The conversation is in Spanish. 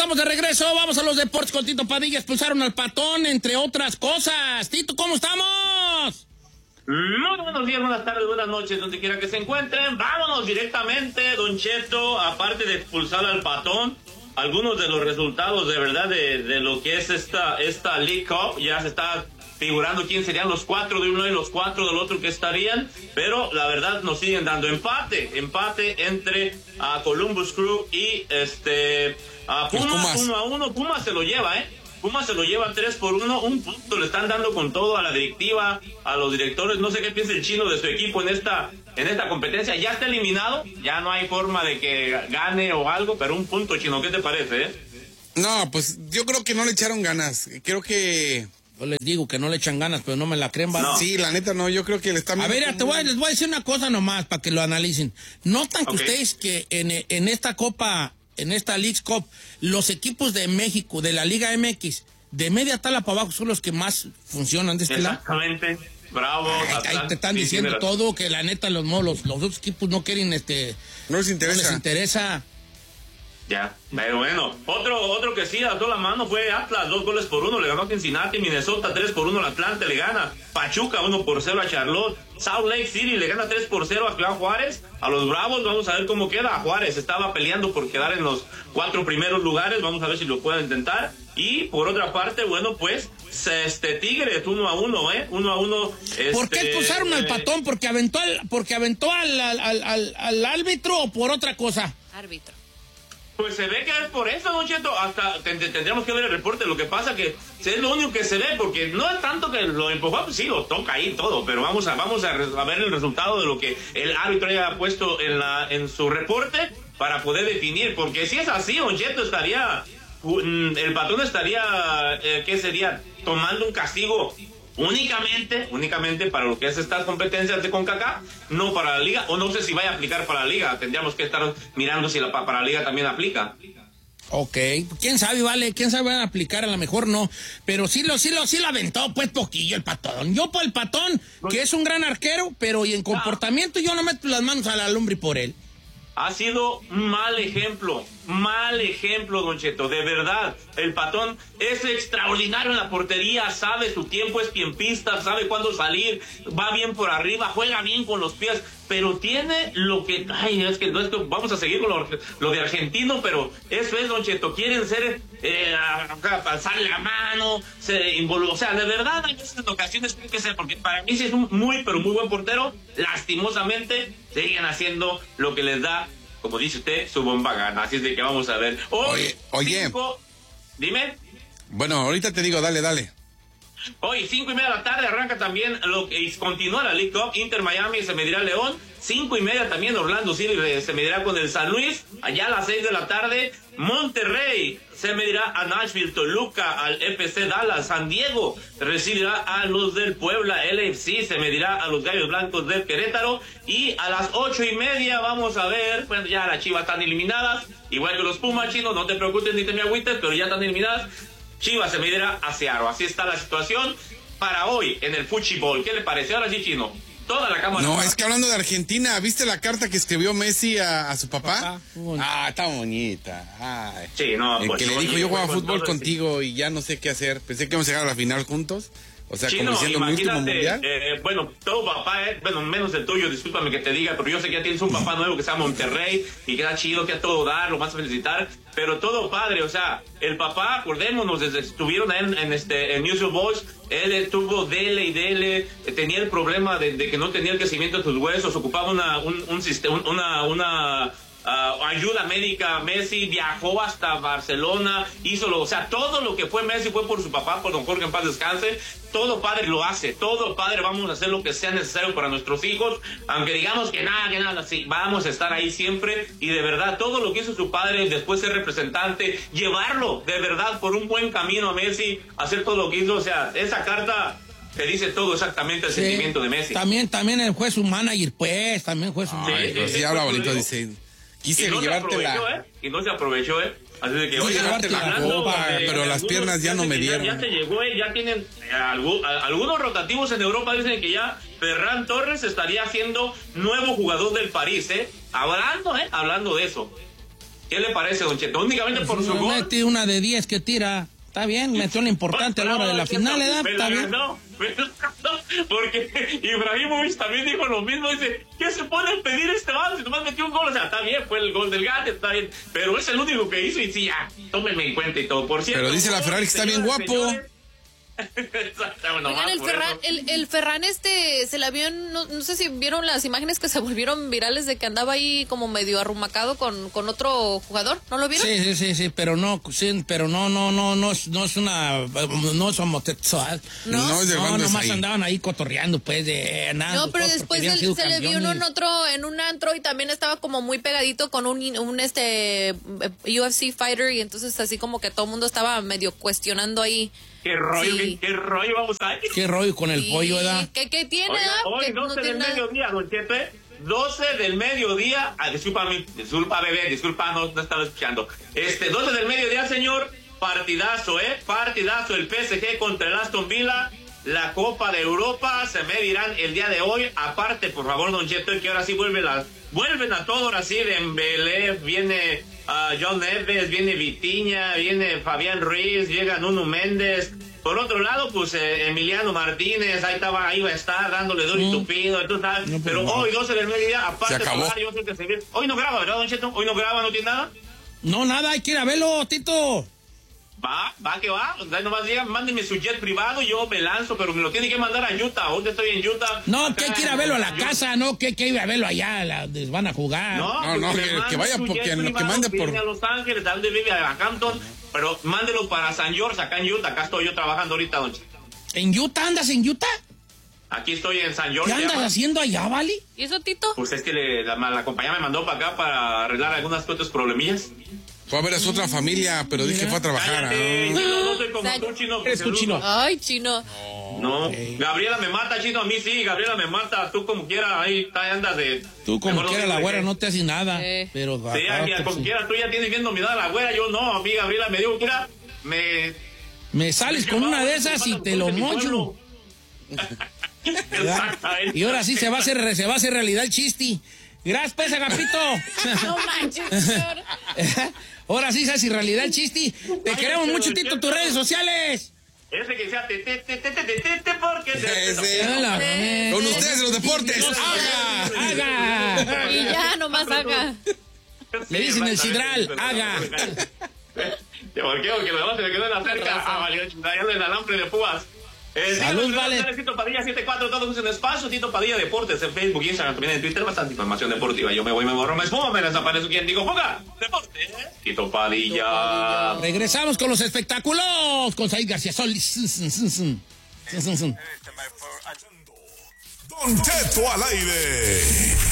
estamos de regreso. Vamos a los deportes con Tito Padilla. Expulsaron al Patón, entre otras cosas. Tito, ¿cómo estamos? Muy buenos días, buenas tardes, buenas noches, donde quiera que se encuentren. Vámonos directamente, Don Cheto, aparte de expulsar al Patón, algunos de los resultados de verdad de lo que es esta League Cup. Ya se está figurando quién serían los 4 de uno y los 4 del otro que estarían, pero la verdad nos siguen dando empate entre Columbus Crew y Pumas 1-1. Pumas se lo lleva, Pumas se lo lleva 3-1, un punto le están dando con todo a la directiva, a los directores. No sé qué piensa el Chino de su equipo en esta competencia. Ya está eliminado, ya no hay forma de que gane o algo, pero un punto, Chino, ¿qué te parece, No, pues yo creo que no le echaron ganas. Creo que... Yo les digo que no le echan ganas, pero no me la creen. No. Sí, la neta no, yo creo que le están... A ver, les voy a decir una cosa nomás para que lo analicen. ¿Notan que ustedes que en esta Copa, en esta League Cup, los equipos de México, de la Liga MX, de media tabla para abajo son los que más funcionan de este lado? Exactamente. Bravo. Ahí te están diciendo todo, que la neta los dos equipos no quieren, no les interesa. No les interesa. Ya, pero bueno, otro que sí alzó la mano fue Atlas, 2-1, le ganó a Cincinnati. Minnesota 3-1 al Atlante, le gana Pachuca 1-0 a Charlotte. Salt Lake City le gana 3-0 a Clan Juárez. A los Bravos, vamos a ver cómo queda. Juárez estaba peleando por quedar en los 4 primeros lugares, vamos a ver si lo pueden intentar. Y por otra parte, bueno, pues Tigres 1-1, 1-1. ¿Por qué expulsaron al Patón? ¿Porque aventó al árbitro o por otra cosa? Árbitro. Pues se ve que es por eso, Don Cheto. Hasta tendríamos que ver el reporte. Lo que pasa que es lo único que se ve, porque no es tanto que lo empujó, pues sí, lo toca ahí todo, pero vamos a ver el resultado de lo que el árbitro haya puesto en su reporte para poder definir. Porque si es así, Don Cheto, el Patón estaría, ¿qué sería? Tomando un castigo únicamente para lo que es estas competencias de CONCACAF, no para la liga, o no sé si vaya a aplicar para la liga. Tendríamos que estar mirando si para la liga también aplica. Ok, quién sabe, van a aplicar, a lo mejor no, pero sí lo aventó pues poquillo el Patón. Yo por el Patón, que es un gran arquero, pero y en comportamiento yo no meto las manos a la lumbre por él. Ha sido un mal ejemplo, Don Cheto, de verdad. El Patón es extraordinario en la portería, sabe su tiempo, es tiempista, sabe cuándo salir, va bien por arriba, juega bien con los pies, pero tiene lo que... es que vamos a seguir con lo de argentino, pero eso es, Don Cheto, quieren ser... pasarle la mano, o sea, de verdad, hay veces en ocasiones tiene que ser, porque para mí sí es un muy, pero muy buen portero. Lastimosamente, siguen haciendo lo que les da, como dice usted, su bomba gana. Así es de que vamos a ver. Oye. Dime. Bueno, ahorita te digo, dale. Hoy, 5:30 de la tarde, arranca también y continúa la League Cup. Inter Miami se medirá León. 5:30 también Orlando City se medirá con el San Luis. Allá a las 6 de la tarde, Monterrey se medirá a Nashville. Toluca al FC Dallas. San Diego recibirá a los del Puebla. LFC se medirá a los Gallos Blancos del Querétaro. Y a las 8:30 vamos a ver, bueno, ya las Chivas están eliminadas, igual que los Pumas, Chino, no te preocupes ni te me agüites, pero ya están eliminadas. Chivas se medirá a Seattle. Así está la situación para hoy en el fútbol. ¿Qué le parece? Ahora sí, Chino. Toda la cámara. No, es que hablando de Argentina, ¿viste la carta que escribió Messi a su papá? Está bonita. Ay. Sí, no. El que le dijo, yo jugaba fútbol contigo y ya no sé qué hacer. Pensé que íbamos a llegar a la final juntos. O sea, Chino, como diciendo mi último mundial. Bueno, todo papá, bueno, menos el tuyo, discúlpame que te diga, pero yo sé que ya tienes un papá nuevo que se llama Monterrey y que da chido, que a todo dar, lo vas a felicitar, pero todo padre, o sea, el papá, acordémonos, desde estuvieron en News of Boys, él estuvo dele, tenía el problema de que no tenía el crecimiento de sus huesos, ocupaba una ayuda médica. Messi viajó hasta Barcelona, o sea, todo lo que fue Messi fue por su papá, por don Jorge, en paz descanse. Todo padre lo hace, todo padre vamos a hacer lo que sea necesario para nuestros hijos, aunque digamos que nada, sí, vamos a estar ahí siempre. Y de verdad, todo lo que hizo su padre, después ser representante, llevarlo de verdad por un buen camino a Messi, hacer todo lo que hizo, o sea, esa carta te dice todo exactamente el sentimiento de Messi. También el juez su manager, pues, también juez su manager. Sí, habla bonito, dice... Quise llevártela. Y no se aprovechó, Así de que, oye, pero las piernas ya no me dieron. Ya se llegó, ya tienen algunos rotativos en Europa. Dicen que ya Ferran Torres estaría siendo nuevo jugador del París, hablando de eso. ¿Qué le parece, Don Cheto? Únicamente por su gol. Metí una de 10 que tira. Está bien, metió lo importante a la hora de la final, ¿verdad? Está bien. Porque Ibrahimovic también dijo lo mismo. Dice, ¿qué se puede pedir este vato? Si nomás metió un gol, o sea, está bien, fue el gol del Gante, está bien. Pero es el único que hizo y sí, ya, tómenme en cuenta y todo. Por cierto. Pero dice la Ferrari que está bien guapo. Oigan, el Ferran se la vio, no sé si vieron las imágenes que se volvieron virales de que andaba ahí como medio arrumacado con otro jugador, ¿no lo vieron? Sí, pero no es homosexual. No es de banda nomás ahí. Andaban ahí cotorreando, pues, de nada. No, pero después se le vio en un antro y también estaba como muy pegadito con un UFC fighter y entonces así como que todo el mundo estaba medio cuestionando ahí. ¿Qué rollo? Sí. ¿Qué rollo vamos a ir? ¿Qué rollo con el pollo, verdad? ¿Qué tiene? Oiga, hoy 12 del mediodía, Don Chepe. 12 del mediodía. Disculpa, bebé, disculpa, no estaba escuchando. 12 del mediodía, señor. Partidazo, partidazo. El PSG contra el Aston Villa. La Copa de Europa se medirán el día de hoy. Aparte, por favor, Don Cheto, que ahora sí vuelven a todo. Ahora sí, Dembélé, viene John Neves, viene Vitinha, viene Fabián Ruiz, llega Nuno Méndez. Por otro lado, pues Emiliano Martínez, ahí va a estar dándole duro y tupido. Pero hoy, 12 del mediodía, aparte, yo sé que se viene. Hoy no graba, ¿verdad, Don Cheto? Hoy no graba, no tiene nada. No, nada, hay que ir a verlo, Tito. Va. Ahí nomás digan, mándenme su jet privado, yo me lanzo, pero me lo tienen que mandar a Utah. Ahorita estoy en Utah. No, que hay que ir a verlo a la casa, no, que hay que ir a verlo allá, les van a jugar. No, que vaya porque lo que mande por... a Los Ángeles, a donde vive, a Hampton, pero mándelo para San George, acá en Utah. Acá estoy yo trabajando ahorita, Don Cheto. ¿En Utah? ¿Andas en Utah? Aquí estoy en San George. ¿Qué andas haciendo allá, Vali? ¿Y eso, Tito? Pues es que la compañía me mandó para acá para arreglar algunas cuantas problemillas. Fue a ver a su otra familia, pero dije que fue a trabajar. Cállate, no soy como tú, Chino. Eres un chino. Ay, Chino. No, Gabriela me mata, Chino, a mí sí, Gabriela me mata, tú como quiera, ahí andas de... Tú como quiera, la güera no te hace nada, pero... Sí, como quiera, tú ya tienes bien dominada la güera, yo no, a mí Gabriela me dijo, mira, me sales con una de esas y te lo mocho. Y ahora sí se va a hacer realidad el chiste. Gracias, pues, Agapito. No manches, señor. Ahora sí se hace realidad el chiste. Te queremos mucho, Tito, tus redes sociales. Ese que sea porque... Con ustedes los deportes. Haga. Y ya, nomás haga. Le dicen el sidral, haga. ¿Por qué? Porque luego se le quedó en la cerca. Valió allá el alambre de púas. Salud, vale. Tito Padilla 74, todos en espacio. Tito Padilla Deportes en Facebook, Instagram, también en Twitter. Bastante información deportiva. Yo me voy, me borro, me esfumo, me desaparezco. ¿Quién digo? ¡Fuga! Deportes. Tito Padilla. Regresamos con los espectáculos con Said García Sol. Don Cheto al aire.